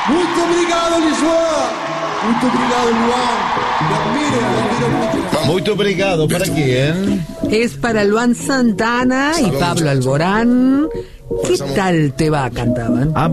Muito obrigado, Lisboa. Muito obrigado, Luan. Lo admiro mucho. Muy obrigado. ¿Para quién? Es para Luan Santana y Pablo Alborán. ¿Qué tal te va? Cantaban.